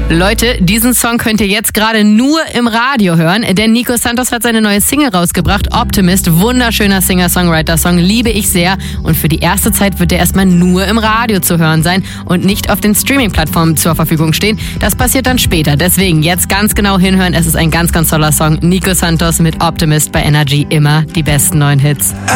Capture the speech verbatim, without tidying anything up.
Leute, diesen Song könnt ihr jetzt gerade nur im Radio hören, denn Nico Santos hat seine neue Single rausgebracht, Optimist. Wunderschöner Singer-Songwriter-Song, liebe ich sehr. Und für die erste Zeit wird der erstmal nur im Radio zu hören sein und nicht auf den Streaming-Plattformen zur Verfügung stehen. Das passiert dann später. Deswegen jetzt ganz genau hinhören. Es ist ein ganz, ganz toller Song. Nico Santos mit Optimist bei Energy. Immer die besten neuen Hits.